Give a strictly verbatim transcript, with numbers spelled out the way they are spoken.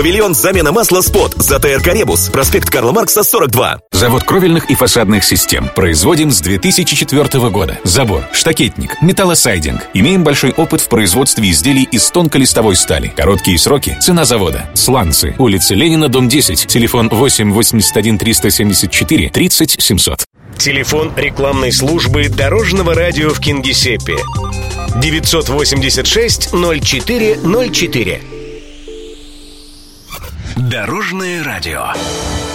Павильон замена масла «Спот», ЗТРК «Ребус», проспект Карла Маркса, сорок два. Завод кровельных и фасадных систем. Производим с две тысячи четвёртого года. Забор, штакетник, металлосайдинг. Имеем большой опыт в производстве изделий из тонколистовой стали. Короткие сроки. Цена завода. Сланцы. Улица Ленина, дом десять. Телефон восемь восемьдесят один триста семьдесят четыре тридцать семьсот. Телефон рекламной службы Дорожного радио в Кингисеппе. девятьсот восемьдесят шесть ноль четыре ноль четыре. Дорожное радио.